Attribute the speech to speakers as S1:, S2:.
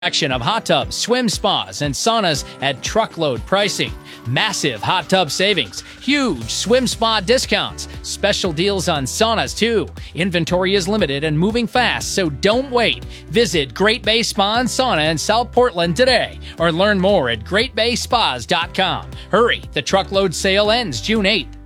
S1: Action of hot tubs, swim spas, and saunas at truckload pricing. Massive hot tub savings, huge swim spa discounts, special deals on saunas too. Inventory is limited and moving fast, so don't wait. Visit Great Bay Spa and Sauna in South Portland today or learn more at greatbayspas.com. Hurry, the truckload sale ends June 8th.